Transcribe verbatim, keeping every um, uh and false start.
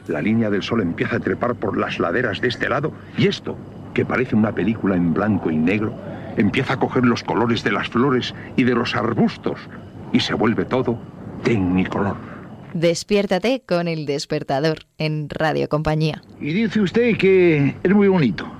La línea del sol empieza a trepar por las laderas de este lado y esto, que parece una película en blanco y negro, empieza a coger los colores de las flores y de los arbustos y se vuelve todo tecnicolor. Despiértate con El Despertador en Radio Compañía. Y dice usted que es muy bonito.